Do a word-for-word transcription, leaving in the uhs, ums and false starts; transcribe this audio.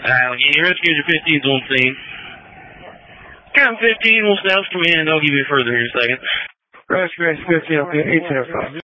Uh, yeah, rescues your fifteen's on scene. Count fifteen, we'll stop, come in, and I'll give you further here in a second. Rescue fifteen, okay, eight ten five.